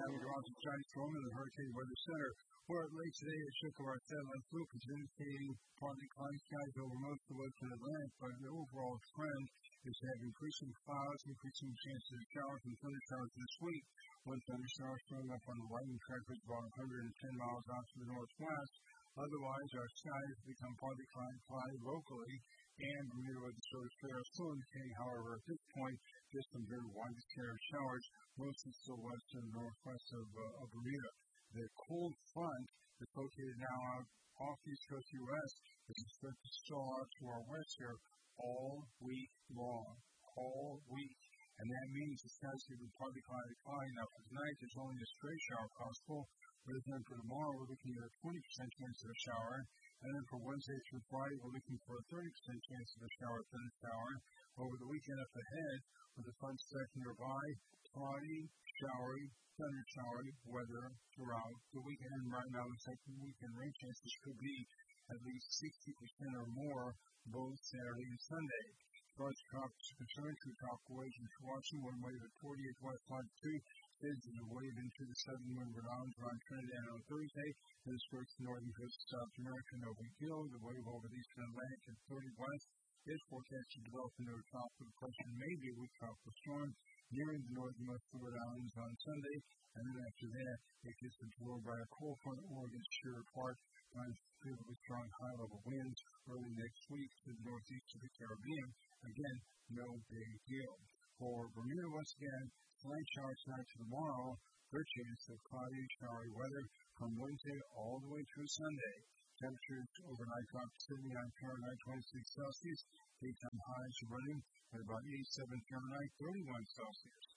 Having dropped the Chinese storm in the Hurricane Weather Center, where late today it shook over our satellite focus, indicating partly cloudy skies over most of the western Atlantic, but the overall trend is to have increasing clouds, increasing chances of showers and thundershowers this week. One thundershower showing up on the lightning track is about 110 miles out to the northwest. Otherwise, our skies become partly cloudy locally, and Bermuda Weather Service radar still indicating, however, at this point, just some very widespread showers, mostly still west and northwest of Bermuda. The cold front is located now out off the East Coast U.S. is expected to still out to our west here all week long, all week. And that means the skies will be partly cloudy. Now, for tonight, there's only a stray shower possible. But then for tomorrow, we're looking at a 20% chance of a shower. And then for Wednesday through Friday, we're looking for a 30% chance of a shower, thundershower. Over the weekend up ahead, with the front stretching nearby, cloudy, showery, thundershowery weather throughout the weekend. And right now, the second weekend rain chances could be at least 60% or more both Saturday and Sunday. As far as tropics are concerned, two tropical waves into Washington, one wave at 48 west longitude, stays as a wave into the southern windward islands around Trinidad on Thursday. This skirts the northern coast of South America, no big deal. The wave over the eastern Atlantic at 30 west is forecast to develop into a tropical depression, maybe a weak tropical storm nearing the northernmost Florida islands on Sunday. And then after that, it gets absorbed by a cold front or gets sheared apart by fairly strong high-level winds early next week to the northeast of the Caribbean. Again, no big deal. For Bermuda, once again, slight showers tonight to tomorrow. Good chance of cloudy, showery weather from Wednesday all the way through Sunday. Temperatures overnight drop to 79 Fahrenheit, 26 Celsius. Daytime highs running at about 87 Fahrenheit, 31 Celsius.